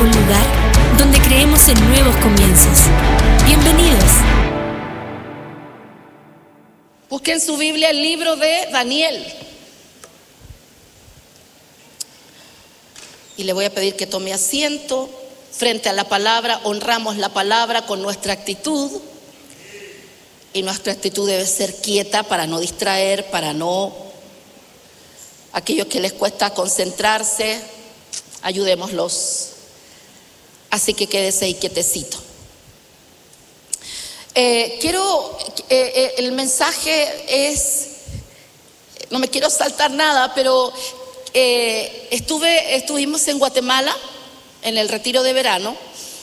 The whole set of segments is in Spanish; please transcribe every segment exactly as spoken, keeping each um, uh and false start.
un lugar donde creemos en nuevos comienzos. Bienvenidos. Busquen su Biblia el libro de Daniel. Y le voy a pedir que tome asiento frente a la palabra. Honramos la palabra con nuestra actitud. Y nuestra actitud debe ser quieta para no distraer, para no... Aquellos que les cuesta concentrarse, ayudémoslos. Así que quédese ahí quietecito. Eh, quiero, eh, eh, el mensaje es, no me quiero saltar nada, pero eh, estuve, estuvimos en Guatemala en el retiro de verano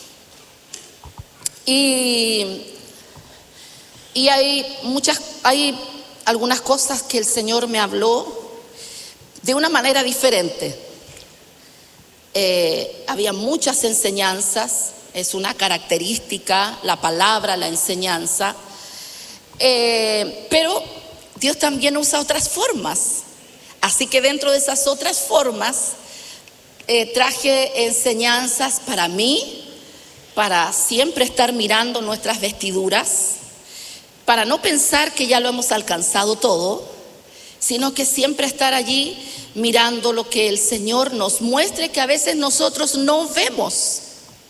y, y hay muchas, hay algunas cosas que el Señor me habló de una manera diferente. Eh, había muchas enseñanzas. Es una característica, la palabra, la enseñanza. Eh, pero Dios también usa otras formas. Así que dentro de esas otras formas, eh, traje enseñanzas para mí, para siempre estar mirando nuestras vestiduras, para no pensar que ya lo hemos alcanzado todo, sino que siempre estar allí mirando lo que el Señor nos muestre, que a veces nosotros no vemos.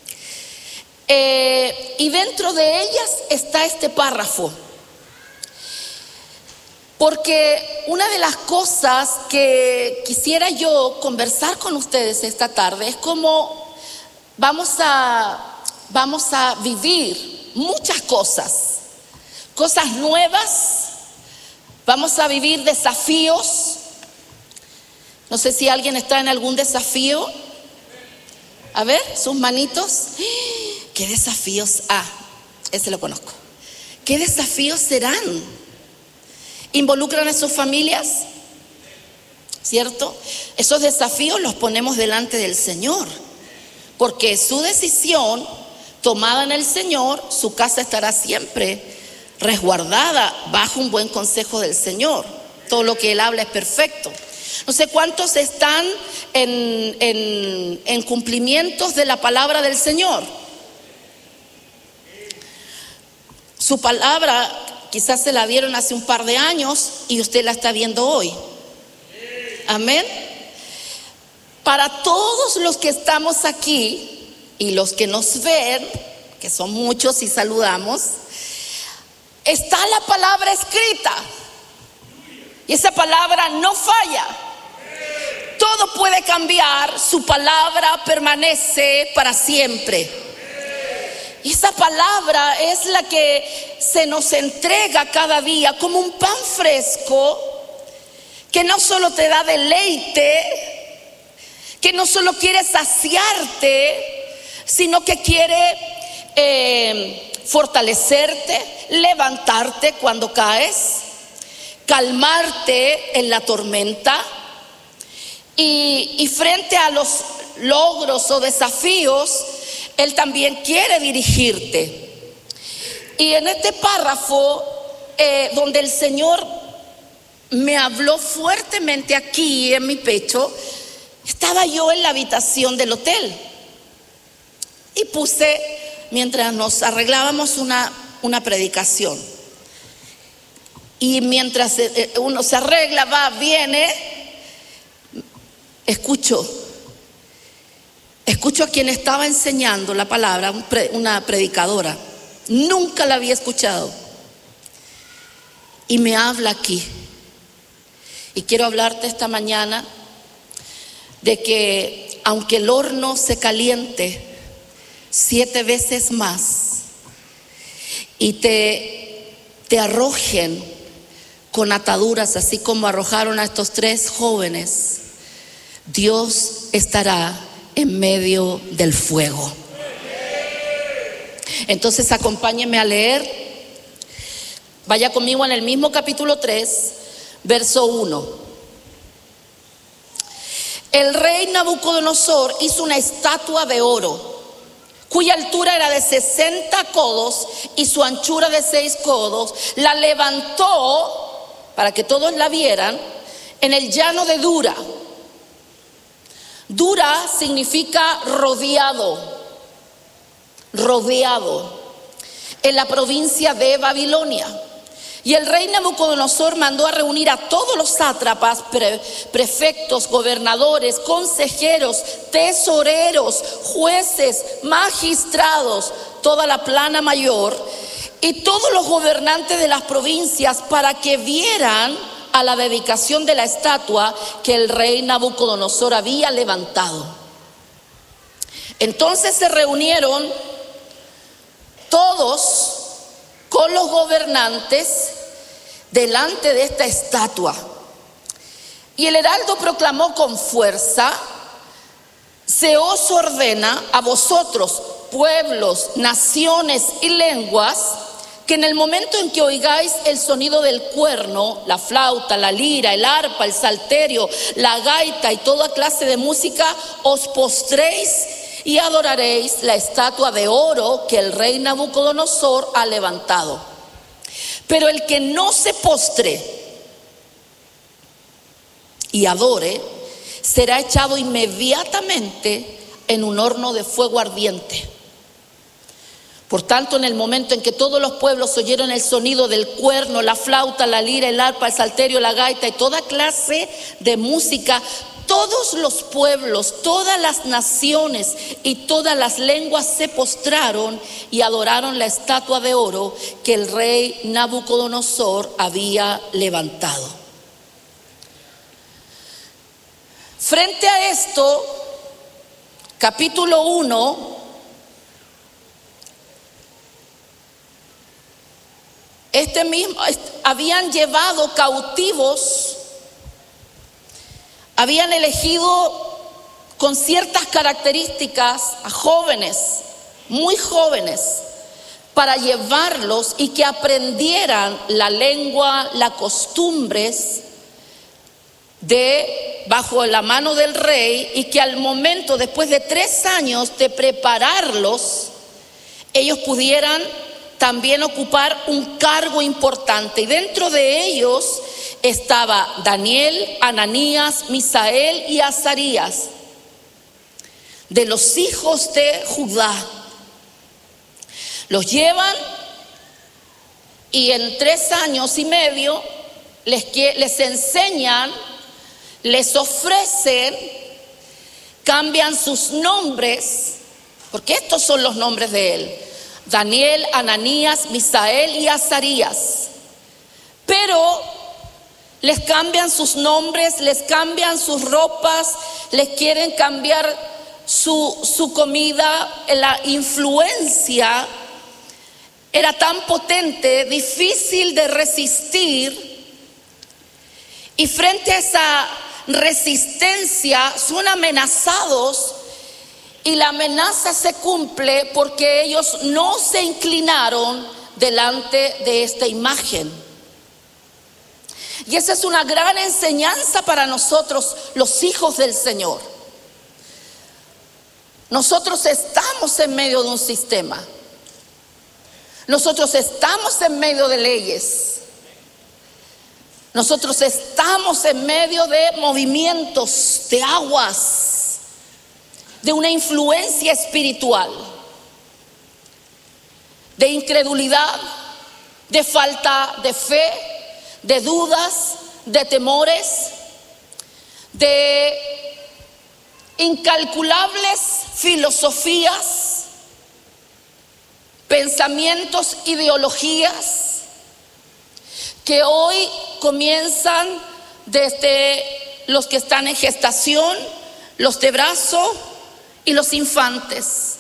Eh, y dentro de ellas está este párrafo, porque una de las cosas que quisiera yo conversar con ustedes esta tarde es cómo vamos a, vamos a vivir muchas cosas, cosas nuevas, vamos a vivir desafíos. No sé si alguien está en algún desafío. A ver, sus manitos. ¿Qué desafíos? Ah, ese lo conozco. ¿Qué desafíos serán? ¿Involucran a sus familias? ¿Cierto? Esos desafíos los ponemos delante del Señor, porque su decisión tomada en el Señor, su casa estará siempre resguardada bajo un buen consejo del Señor. Todo lo que Él habla es perfecto. No sé cuántos están en, en, en cumplimientos de la palabra del Señor. Su palabra quizás se la dieron hace un par de años y usted la está viendo hoy. Amén. Para todos los que estamos aquí y los que nos ven, que son muchos y saludamos, está la palabra escrita. Y esa palabra no falla. Todo puede cambiar, su palabra permanece para siempre. Y esa palabra es la que se nos entrega cada día como un pan fresco que no solo te da deleite, que no solo quiere saciarte, sino que quiere eh, fortalecerte, levantarte cuando caes, calmarte en la tormenta y, y frente a los logros o desafíos, Él también quiere dirigirte. Y en este párrafo, eh, donde el Señor me habló fuertemente aquí en mi pecho, estaba yo en la habitación del hotel y puse, mientras nos arreglábamos, una, una predicación. Y mientras uno se arregla, va, viene, escucho. Escucho a quien estaba enseñando la palabra, una predicadora. Nunca la había escuchado. Y me habla aquí. Y quiero hablarte esta mañana de que aunque el horno se caliente siete veces más y te, te arrojen con ataduras, así como arrojaron a estos tres jóvenes, Dios estará en medio del fuego. Entonces acompáñenme a leer. Vaya conmigo en el mismo capítulo tres, verso uno. El rey Nabucodonosor hizo una estatua de oro, cuya altura era de sesenta codos y su anchura de seis codos. La levantó para que todos la vieran en el llano de Dura. Dura significa rodeado, rodeado, en la provincia de Babilonia. Y el rey Nabucodonosor mandó a reunir a todos los sátrapas, pre, prefectos, gobernadores, consejeros, tesoreros, jueces, magistrados, toda la plana mayor y todos los gobernantes de las provincias para que vieran a la dedicación de la estatua que el rey Nabucodonosor había levantado. Entonces se reunieron todos con los gobernantes delante de esta estatua. Y el heraldo proclamó con fuerza: se os ordena a vosotros, pueblos, naciones y lenguas, que en el momento en que oigáis el sonido del cuerno, la flauta, la lira, el arpa, el salterio, la gaita y toda clase de música, os postréis y adoraréis la estatua de oro que el rey Nabucodonosor ha levantado. Pero el que no se postre y adore será echado inmediatamente en un horno de fuego ardiente. Por tanto, en el momento en que todos los pueblos oyeron el sonido del cuerno, la flauta, la lira, el arpa, el salterio, la gaita y toda clase de música, todos los pueblos, todas las naciones y todas las lenguas se postraron y adoraron la estatua de oro que el rey Nabucodonosor había levantado. Frente a esto, capítulo uno, este mismo, habían llevado cautivos, habían elegido con ciertas características a jóvenes, muy jóvenes, para llevarlos y que aprendieran la lengua, las costumbres de bajo la mano del rey, y que al momento, después de tres años de prepararlos, ellos pudieran también ocupar un cargo importante. Y dentro de ellos estaba Daniel, Ananías, Misael y Azarías, de los hijos de Judá. Los llevan y en tres años y medio les, les enseñan, les ofrecen, cambian sus nombres, porque estos son los nombres de él: Daniel, Ananías, Misael y Azarías. Pero les cambian sus nombres, les cambian sus ropas, les quieren cambiar su, su comida. La influencia era tan potente, difícil de resistir, y frente a esa resistencia son amenazados, y la amenaza se cumple porque ellos no se inclinaron delante de esta imagen. Y esa es una gran enseñanza para nosotros, los hijos del Señor. Nosotros estamos en medio de un sistema. Nosotros estamos en medio de leyes. Nosotros estamos en medio de movimientos, de aguas, de una influencia espiritual, de incredulidad, de falta de fe, de dudas, de temores, de incalculables filosofías, pensamientos, ideologías que hoy comienzan desde los que están en gestación, los de brazo y los infantes.